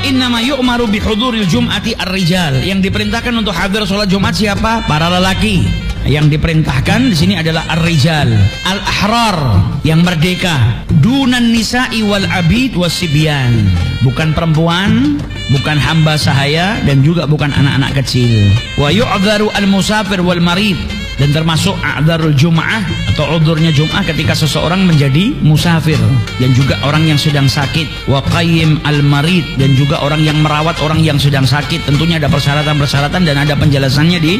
innama yu'maru bihuduril jum'ati ar-rijal. Yang diperintahkan untuk hadir sholat Jumat siapa? Para lelaki. Yang diperintahkan di sini adalah ar-rijal, al-ahrar, yang merdeka, dunan nisa'i wal abid wasibyan. Bukan perempuan, bukan hamba sahaya, dan juga bukan anak-anak kecil. Wa yu'dharu al-musafir wal marid, dan termasuk a'dzarul jum'ah atau udhurnya Jum'ah ketika seseorang menjadi musafir dan juga orang yang sedang sakit. Wa qayyim al-marid, dan juga orang yang merawat orang yang sedang sakit. Tentunya ada persyaratan-persyaratan dan ada penjelasannya di